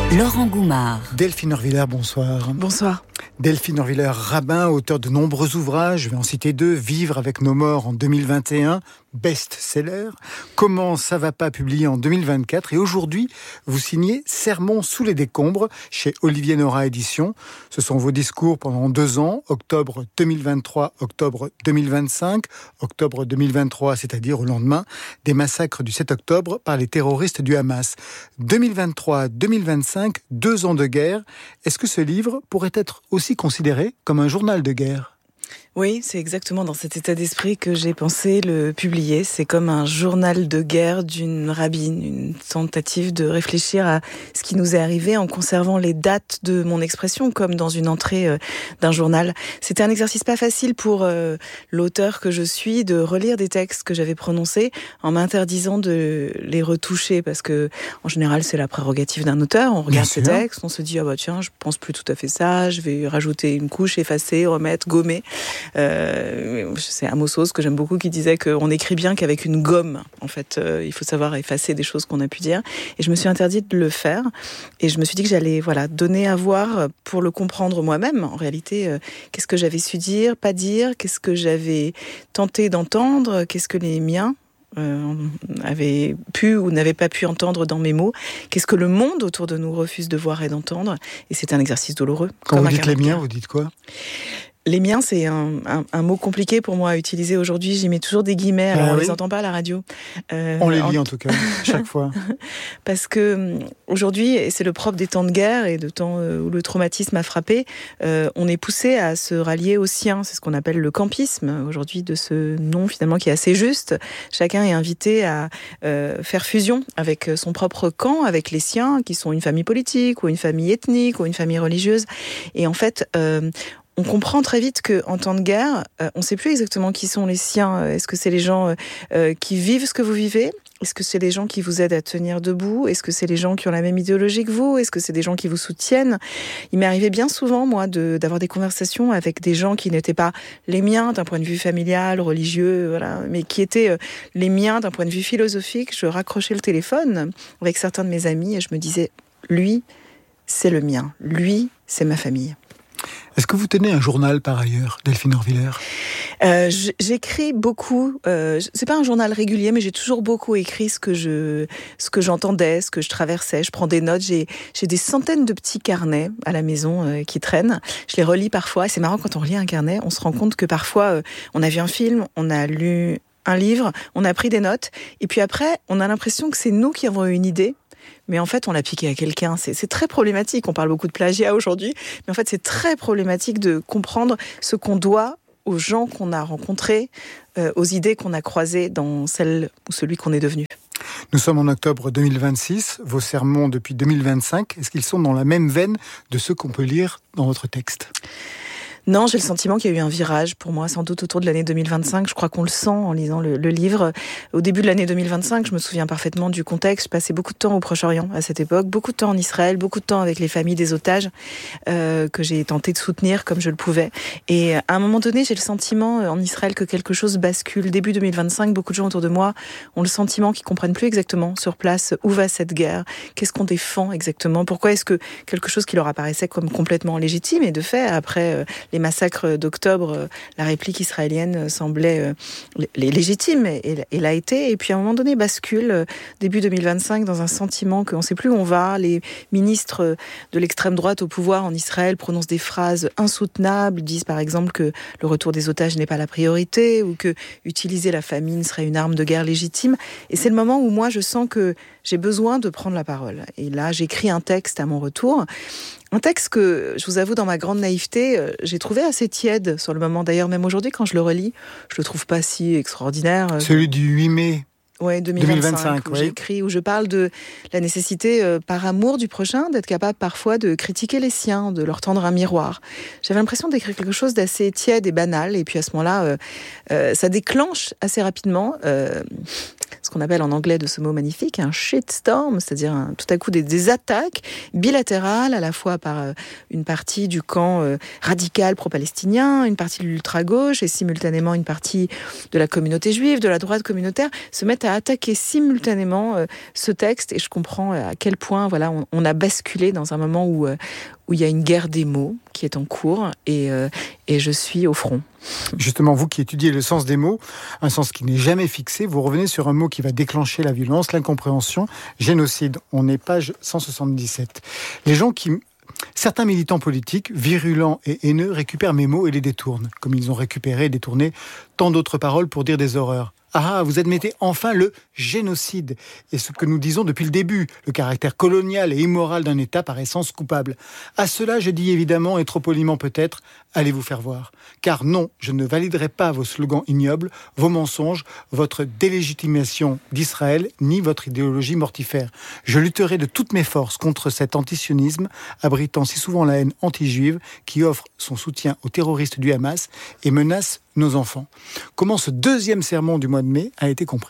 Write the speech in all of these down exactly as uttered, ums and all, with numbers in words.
Laurent Goumard. Delphine Horviller, bonsoir. Bonsoir. Delphine Horviller, rabbin, auteur de nombreux ouvrages, je vais en citer deux. Vivre avec nos morts en deux mille vingt et un, best-seller. Comment ça va pas, publié en deux mille vingt-quatre. Et aujourd'hui, vous signez Sermons sous les décombres chez Olivier Nora Éditions. Ce sont vos discours pendant deux ans, octobre deux mille vingt-trois, octobre deux mille vingt-cinq. Octobre deux mille vingt-trois, c'est-à-dire au lendemain des massacres du sept octobre par les terroristes du Hamas. deux mille vingt-trois deux mille vingt-cinq, deux ans de guerre. Est-ce que ce livre pourrait être aussi considéré comme un journal de guerre ? Oui, c'est exactement dans cet état d'esprit que j'ai pensé le publier. C'est comme un journal de guerre d'une rabbine, une tentative de réfléchir à ce qui nous est arrivé en conservant les dates de mon expression, comme dans une entrée euh, d'un journal. C'était un exercice pas facile pour euh, l'auteur que je suis de relire des textes que j'avais prononcés en m'interdisant de les retoucher, parce que en général c'est la prérogative d'un auteur. On regarde ses textes, on se dit ah bah tiens, je pense plus tout à fait ça, je vais rajouter une couche, effacer, remettre, gommer. Euh, c'est Amos Oz que j'aime beaucoup qui disait qu'on écrit bien qu'avec une gomme. En fait, euh, il faut savoir effacer des choses qu'on a pu dire. Et je me suis interdite de le faire. Et je me suis dit que j'allais voilà donner à voir pour le comprendre moi-même. En réalité, euh, qu'est-ce que j'avais su dire, pas dire, qu'est-ce que j'avais tenté d'entendre, qu'est-ce que les miens Euh, avaient pu ou n'avaient pas pu entendre dans mes mots. Qu'est-ce que le monde autour de nous refuse de voir et d'entendre. Et c'est un exercice douloureux. Quand vous dites les miens, vous dites quoi ? Les miens, c'est un, un, un mot compliqué pour moi à utiliser aujourd'hui. J'y mets toujours des guillemets, alors ah, on oui. les entend pas à la radio. Euh, on les lit en, en tout cas, chaque fois. Parce que aujourd'hui, et c'est le propre des temps de guerre et de temps où le traumatisme a frappé, euh, on est poussé à se rallier aux siens. C'est ce qu'on appelle le campisme aujourd'hui, de ce nom finalement qui est assez juste. Chacun est invité à euh, faire fusion avec son propre camp, avec les siens, qui sont une famille politique ou une famille ethnique ou une famille religieuse. Et en fait, euh, on comprend très vite qu'en temps de guerre, euh, on ne sait plus exactement qui sont les siens. Est-ce que c'est les gens euh, qui vivent ce que vous vivez ? Est-ce que c'est les gens qui vous aident à tenir debout ? Est-ce que c'est les gens qui ont la même idéologie que vous ? Est-ce que c'est des gens qui vous soutiennent ? Il m'est arrivé bien souvent, moi, de, d'avoir des conversations avec des gens qui n'étaient pas les miens d'un point de vue familial, religieux, voilà, mais qui étaient euh, les miens d'un point de vue philosophique. Je raccrochais le téléphone avec certains de mes amis et je me disais, lui, c'est le mien. Lui, c'est ma famille. Est-ce que vous tenez un journal par ailleurs, Delphine Horviller ? euh, J'écris beaucoup. Euh, c'est pas un journal régulier, mais j'ai toujours beaucoup écrit ce que je, ce que j'entendais, ce que je traversais. Je prends des notes. J'ai, j'ai des centaines de petits carnets à la maison euh, qui traînent. Je les relis parfois. Et c'est marrant quand on relit un carnet, on se rend compte que parfois euh, on a vu un film, on a lu un livre, on a pris des notes, et puis après on a l'impression que c'est nous qui avons eu une idée. Mais en fait, on l'a piqué à quelqu'un. C'est, c'est très problématique. On parle beaucoup de plagiat aujourd'hui. Mais en fait, c'est très problématique de comprendre ce qu'on doit aux gens qu'on a rencontrés, euh, aux idées qu'on a croisées dans celle ou celui qu'on est devenu. Nous sommes en octobre deux mille vingt-six. Vos sermons depuis deux mille vingt-cinq, est-ce qu'ils sont dans la même veine de ceux qu'on peut lire dans votre texte ? Non, j'ai le sentiment qu'il y a eu un virage pour moi, sans doute autour de l'année deux mille vingt-cinq. Je crois qu'on le sent en lisant le, le livre. Au début de l'année deux mille vingt-cinq, je me souviens parfaitement du contexte. Je passais beaucoup de temps au Proche-Orient à cette époque, beaucoup de temps en Israël, beaucoup de temps avec les familles des otages euh, que j'ai tenté de soutenir comme je le pouvais. Et à un moment donné, j'ai le sentiment en Israël que quelque chose bascule. Début deux mille vingt-cinq, beaucoup de gens autour de moi ont le sentiment qu'ils comprennent plus exactement sur place où va cette guerre, qu'est-ce qu'on défend exactement, pourquoi est-ce que quelque chose qui leur apparaissait comme complètement légitime, et de fait, après euh, les massacres d'octobre, la réplique israélienne semblait légitime, et elle a été. Et puis à un moment donné, bascule, début deux mille vingt-cinq, dans un sentiment qu'on ne sait plus où on va. Les ministres de l'extrême droite au pouvoir en Israël prononcent des phrases insoutenables, disent par exemple que le retour des otages n'est pas la priorité, ou que utiliser la famine serait une arme de guerre légitime. Et c'est le moment où moi je sens que j'ai besoin de prendre la parole. Et là, j'écris un texte à mon retour. Un texte que, je vous avoue, dans ma grande naïveté, j'ai trouvé assez tiède sur le moment. D'ailleurs, même aujourd'hui, quand je le relis, je le trouve pas si extraordinaire. Celui du huit mai. Ouais, deux mille vingt-cinq, deux mille vingt-cinq, où oui. j'écris, où je parle de la nécessité, euh, par amour du prochain, d'être capable parfois de critiquer les siens, de leur tendre un miroir. J'avais l'impression d'écrire quelque chose d'assez tiède et banal, et puis à ce moment-là, euh, euh, ça déclenche assez rapidement euh, ce qu'on appelle en anglais de ce mot magnifique un shitstorm, c'est-à-dire un, tout à coup des, des attaques bilatérales, à la fois par euh, une partie du camp euh, radical pro-palestinien, une partie de l'ultra-gauche, et simultanément une partie de la communauté juive, de la droite communautaire, se mettent à à attaquer simultanément euh, ce texte et je comprends à quel point voilà, on, on a basculé dans un moment où, euh, où il y a une guerre des mots qui est en cours et, euh, et je suis au front. Justement, vous qui étudiez le sens des mots, un sens qui n'est jamais fixé, vous revenez sur un mot qui va déclencher la violence, l'incompréhension, génocide. On est page cent soixante-dix-sept. Les gens qui... Certains militants politiques, virulents et haineux, récupèrent mes mots et les détournent, comme ils ont récupéré et détourné tant d'autres paroles pour dire des horreurs. Ah, vous admettez enfin le génocide. Et ce que nous disons depuis le début, le caractère colonial et immoral d'un État par essence coupable. À cela, je dis évidemment, et trop poliment peut-être, allez vous faire voir. Car non, je ne validerai pas vos slogans ignobles, vos mensonges, votre délégitimation d'Israël, ni votre idéologie mortifère. Je lutterai de toutes mes forces contre cet antisionisme, abritant si souvent la haine anti-juive, qui offre son soutien aux terroristes du Hamas et menace nos enfants. Comment ce deuxième sermon du mois de mai a été compris ?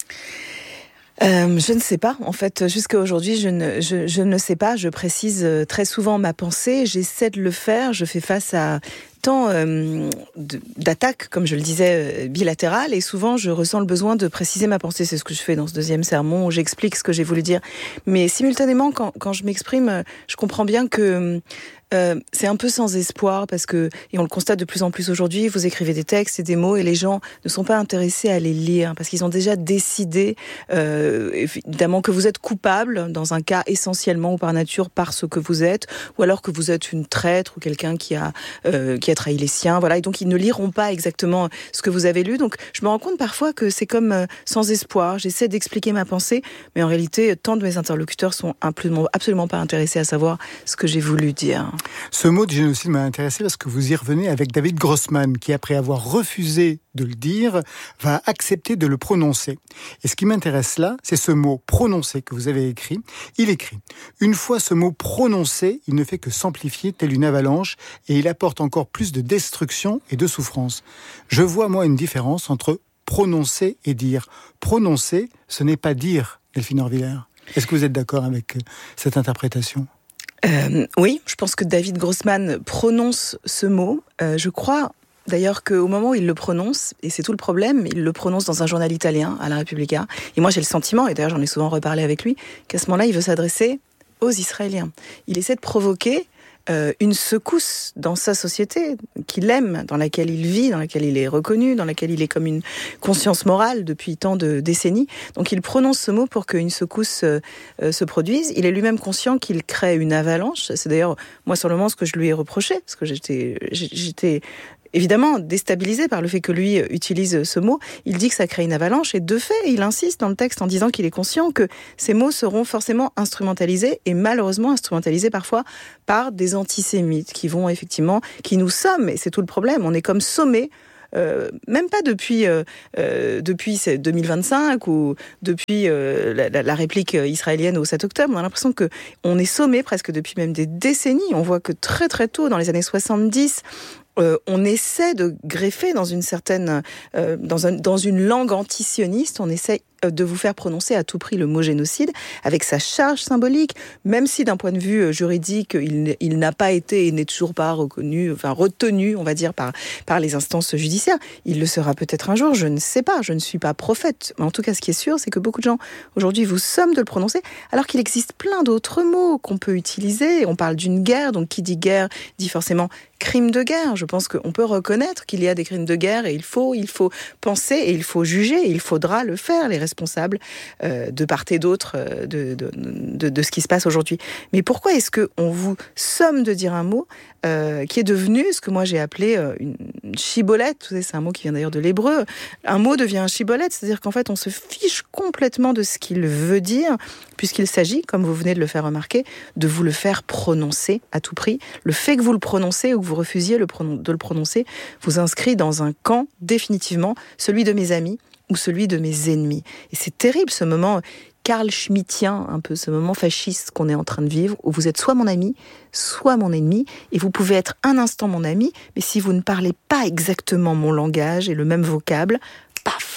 Euh, je ne sais pas. En fait, jusqu'à aujourd'hui, je ne, je, je ne sais pas. Je précise très souvent ma pensée. J'essaie de le faire. Je fais face à tant euh, d'attaques, comme je le disais, bilatérales. Et souvent, je ressens le besoin de préciser ma pensée. C'est ce que je fais dans ce deuxième sermon, où j'explique ce que j'ai voulu dire. Mais simultanément, quand, quand je m'exprime, je comprends bien que... Euh, c'est un peu sans espoir parce que, et on le constate de plus en plus aujourd'hui, vous écrivez des textes et des mots et les gens ne sont pas intéressés à les lire parce qu'ils ont déjà décidé euh, évidemment que vous êtes coupable dans un cas essentiellement ou par nature par ce que vous êtes, ou alors que vous êtes une traître ou quelqu'un qui a euh, qui a trahi les siens, voilà, et donc ils ne liront pas exactement ce que vous avez lu. Donc je me rends compte parfois que c'est comme euh, sans espoir. J'essaie d'expliquer ma pensée, mais en réalité, tant de mes interlocuteurs sont absolument, absolument pas intéressés à savoir ce que j'ai voulu dire. Ce mot de génocide m'a intéressé parce que vous y revenez avec David Grossman, qui après avoir refusé de le dire, va accepter de le prononcer. Et ce qui m'intéresse là, c'est ce mot prononcé que vous avez écrit. Il écrit « Une fois ce mot prononcé, il ne fait que s'amplifier telle une avalanche et il apporte encore plus de destruction et de souffrance. Je vois moi une différence entre prononcer et dire. Prononcer, ce n'est pas dire, Delphine Orviller. Est-ce que vous êtes d'accord avec cette interprétation ? Euh, oui, je pense que David Grossman prononce ce mot. Euh, je crois d'ailleurs qu'au moment où il le prononce, et c'est tout le problème, il le prononce dans un journal italien, à la Repubblica. Et moi j'ai le sentiment, et d'ailleurs j'en ai souvent reparlé avec lui, qu'à ce moment-là il veut s'adresser aux Israéliens. Il essaie de provoquer euh, une secousse dans sa société qu'il aime, dans laquelle il vit, dans laquelle il est reconnu, dans laquelle il est comme une conscience morale depuis tant de décennies. Donc il prononce ce mot pour qu'une secousse euh, euh, se produise. Il est lui-même conscient qu'il crée une avalanche. C'est d'ailleurs, moi, sur le moment, ce que je lui ai reproché, parce que j'étais... j'étais évidemment déstabilisé par le fait que lui utilise ce mot. Il dit que ça crée une avalanche et de fait, il insiste dans le texte en disant qu'il est conscient que ces mots seront forcément instrumentalisés et malheureusement instrumentalisés parfois par des antisémites qui vont effectivement, qui nous sommes, et c'est tout le problème, on est comme sommés. Euh, même pas depuis euh, euh, depuis deux mille vingt-cinq ou depuis euh, la, la réplique israélienne au sept octobre, on a l'impression que on est sommé presque depuis même des décennies. On voit que très très tôt, dans les années soixante-dix, Euh, on essaie de greffer dans une certaine, euh, dans, un, dans une langue antisioniste, on essaie de vous faire prononcer à tout prix le mot génocide, avec sa charge symbolique, même si d'un point de vue juridique, il, il n'a pas été et n'est toujours pas reconnu, enfin retenu, on va dire, par, par les instances judiciaires. Il le sera peut-être un jour, je ne sais pas, je ne suis pas prophète. Mais en tout cas, ce qui est sûr, c'est que beaucoup de gens, aujourd'hui, vous somment de le prononcer, alors qu'il existe plein d'autres mots qu'on peut utiliser. On parle d'une guerre, donc qui dit guerre dit forcément crime de guerre. Je pense qu'on peut reconnaître qu'il y a des crimes de guerre et il faut, il faut penser et il faut juger et il faudra le faire, les responsables euh, de part et d'autre euh, de, de, de, de ce qui se passe aujourd'hui. Mais pourquoi est-ce qu'on vous somme de dire un mot euh, qui est devenu ce que moi j'ai appelé euh, une, une chibolette? Vous savez, c'est un mot qui vient d'ailleurs de l'hébreu. Un mot devient un chibolette, c'est-à-dire qu'en fait on se fiche complètement de ce qu'il veut dire, puisqu'il s'agit, comme vous venez de le faire remarquer, de vous le faire prononcer à tout prix. Le fait que vous le prononcez ou que vous refusiez le pronon- de le prononcer vous inscrit dans un camp, définitivement, celui de mes amis ou celui de mes ennemis. Et c'est terrible ce moment Carl Schmittien, un peu ce moment fasciste qu'on est en train de vivre, où vous êtes soit mon ami, soit mon ennemi, et vous pouvez être un instant mon ami, mais si vous ne parlez pas exactement mon langage et le même vocable, paf,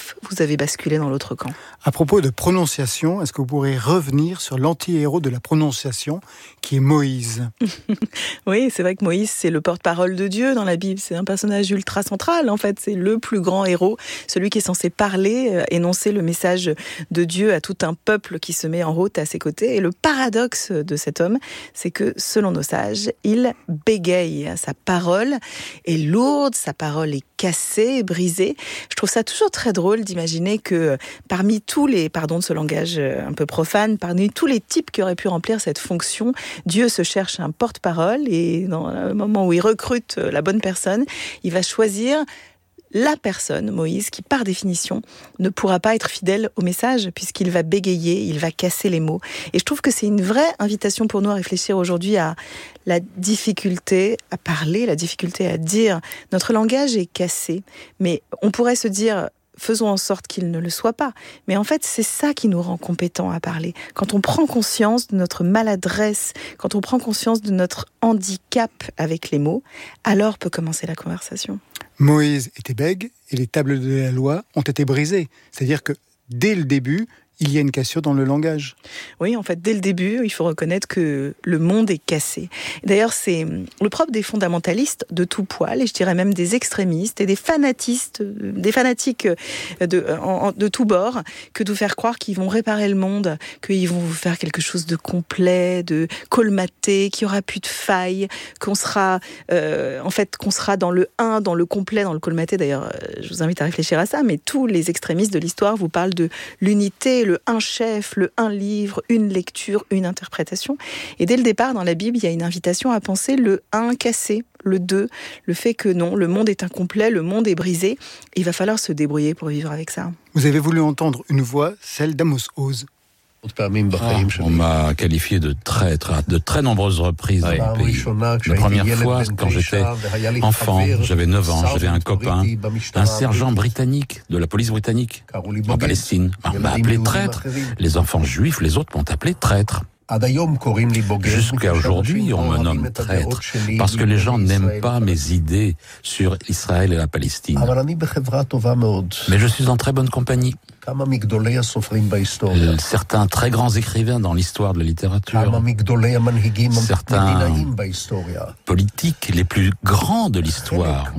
pouf, vous avez basculé dans l'autre camp. À propos de prononciation, est-ce que vous pourrez revenir sur l'anti-héros de la prononciation, qui est Moïse ? Oui, c'est vrai que Moïse, c'est le porte-parole de Dieu dans la Bible. C'est un personnage ultra central, en fait. C'est le plus grand héros, celui qui est censé parler, euh, énoncer le message de Dieu à tout un peuple qui se met en route à ses côtés. Et le paradoxe de cet homme, c'est que, selon nos sages, il bégaye. Sa parole est lourde, sa parole est cassée, brisée. Je trouve ça toujours très drôle d'imaginer que parmi tous les, pardon de ce langage un peu profane, parmi tous les types qui auraient pu remplir cette fonction, Dieu se cherche un porte-parole et dans le moment où il recrute la bonne personne, il va choisir la personne, Moïse, qui par définition ne pourra pas être fidèle au message puisqu'il va bégayer, il va casser les mots. Et je trouve que c'est une vraie invitation pour nous à réfléchir aujourd'hui à la difficulté à parler, la difficulté à dire. Notre langage est cassé, mais on pourrait se dire... faisons en sorte qu'il ne le soit pas. Mais en fait, c'est ça qui nous rend compétents à parler. Quand on prend conscience de notre maladresse, quand on prend conscience de notre handicap avec les mots, alors peut commencer la conversation. Moïse était bègue et les tables de la loi ont été brisées. C'est-à-dire que dès le début, il y a une cassure dans le langage. Oui, en fait, dès le début, il faut reconnaître que le monde est cassé. D'ailleurs, c'est le propre des fondamentalistes de tout poil, et je dirais même des extrémistes et des fanatistes, des fanatiques de, en, de tout bord, que de vous faire croire qu'ils vont réparer le monde, qu'ils vont vous faire quelque chose de complet, de colmaté, qu'il n'y aura plus de failles, qu'on sera, euh, en fait, qu'on sera dans le un, dans le complet, dans le colmaté. D'ailleurs, je vous invite à réfléchir à ça, mais tous les extrémistes de l'histoire vous parlent de l'unité, le un chef, le un livre, une lecture, une interprétation. Et dès le départ, dans la Bible, il y a une invitation à penser le un cassé, le deux, le fait que non, le monde est incomplet, le monde est brisé. Il va falloir se débrouiller pour vivre avec ça. Vous avez voulu entendre une voix, celle d'Amos Oz. Ah, on m'a qualifié de traître à de très nombreuses reprises dans mon pays. La première fois, quand j'étais enfant, j'avais neuf ans, j'avais un copain, un sergent britannique de la police britannique en Palestine. On m'a appelé traître. Les enfants juifs, les autres m'ont appelé traître. Jusqu'à aujourd'hui, on me nomme traître parce que les gens n'aiment pas mes idées sur Israël et la Palestine. Mais je suis en très bonne compagnie. Certains très grands écrivains dans l'histoire de la littérature, certains politiques les plus grands de l'histoire,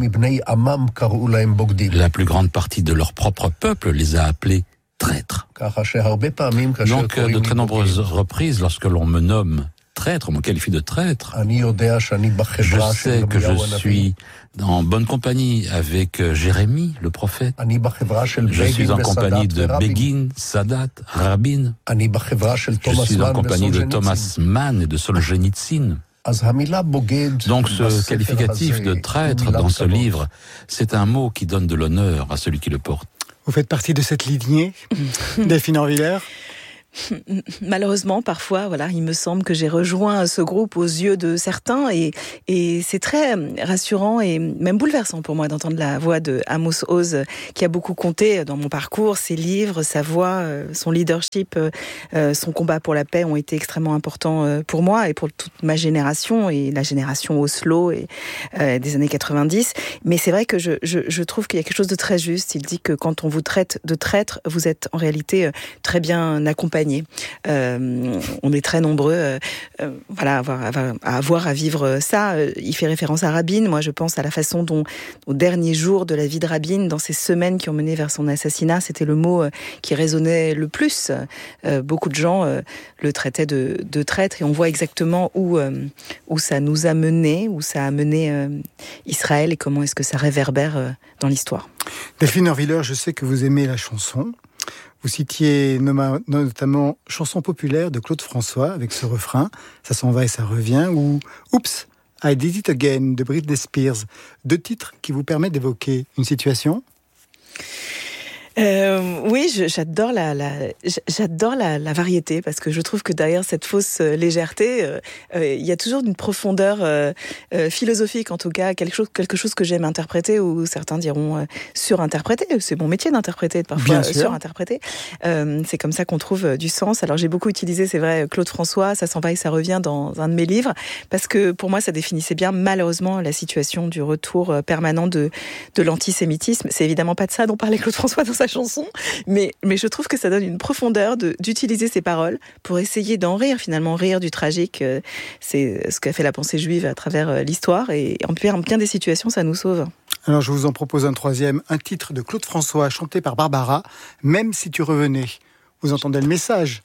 la plus grande partie de leur propre peuple les a appelés traître. Donc, de très nombreuses reprises, lorsque l'on me nomme traître, on me qualifie de traître, je sais que je suis en bonne compagnie avec Jérémie, le prophète. Je suis en compagnie de Begin, Sadat, Rabin. Je suis en compagnie de Thomas Mann et de Solzhenitsyn. Donc ce qualificatif de traître dans ce livre, c'est un mot qui donne de l'honneur à celui qui le porte. Vous faites partie de cette lignée, Delphine Orvillers ? Malheureusement, parfois, voilà, il me semble que j'ai rejoint ce groupe aux yeux de certains et, et c'est très rassurant et même bouleversant pour moi d'entendre la voix de Amos Oz qui a beaucoup compté dans mon parcours. Ses livres, sa voix, son leadership, son combat pour la paix ont été extrêmement importants pour moi et pour toute ma génération et la génération Oslo et, euh, des années quatre-vingt-dix. Mais c'est vrai que je, je, je trouve qu'il y a quelque chose de très juste. Il dit que quand on vous traite de traître, vous êtes en réalité très bien accompagné. Euh, on est très nombreux euh, euh, voilà, à avoir, à avoir à vivre ça. Il fait référence à Rabin. Moi, je pense à la façon dont, au dernier jour de la vie de Rabin, dans ces semaines qui ont mené vers son assassinat, c'était le mot euh, qui résonnait le plus. Euh, beaucoup de gens euh, le traitaient de, de traître et on voit exactement où, euh, où ça nous a mené, où ça a mené euh, Israël et comment est-ce que ça réverbère euh, dans l'histoire. Delphine Orvillers, je sais que vous aimez la chanson. Vous citiez notamment Chanson populaire de Claude François avec ce refrain, ça s'en va et ça revient, ou Oops, I Did It Again de Britney Spears. Deux titres qui vous permettent d'évoquer une situation ? Euh, oui, je, j'adore la, la j'adore la, la variété parce que je trouve que derrière cette fausse légèreté, euh, euh, il y a toujours une profondeur euh, euh, philosophique, en tout cas quelque chose, quelque chose que j'aime interpréter ou certains diront euh, surinterpréter. C'est mon métier d'interpréter, de parfois euh, surinterpréter. Euh, c'est comme ça qu'on trouve euh, du sens. Alors j'ai beaucoup utilisé, c'est vrai, Claude François, ça s'en va et ça revient dans un de mes livres parce que pour moi ça définissait bien malheureusement la situation du retour permanent de de l'antisémitisme. C'est évidemment pas de ça dont parlait Claude François dans sa chanson, mais, mais je trouve que ça donne une profondeur de, d'utiliser ces paroles pour essayer d'en rire, finalement, rire du tragique. C'est ce qu'a fait la pensée juive à travers l'histoire, et en bien des situations, ça nous sauve. Alors je vous en propose un troisième, un titre de Claude François, chanté par Barbara, « Même si tu revenais ». Vous entendez le message.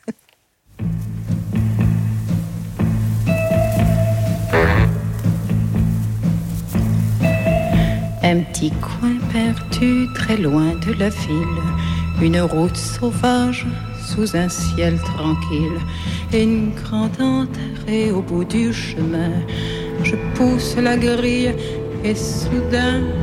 Un petit coin perdu très loin de la ville, une route sauvage sous un ciel tranquille, et une grande enterrée au bout du chemin. Je pousse la grille et soudain